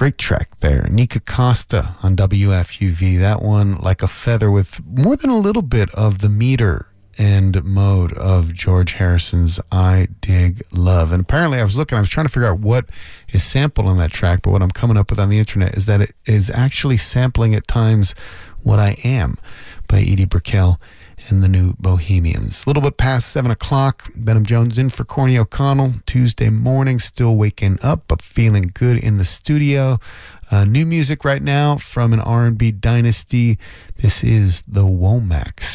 Great track there. Nika Costa on WFUV. That one, like a feather, with more than a little bit of the meter and mode of George Harrison's I Dig Love. And apparently I was trying to figure out what is sampled on that track, but what I'm coming up with on the internet is that it is actually sampling at times What I Am by Edie Brickell and the New Bohemians. A little bit past 7 o'clock. Benham Jones in for Corny O'Connell. Tuesday morning, still waking up, but feeling good in the studio. New music right now from an R&B dynasty. This is the Womack.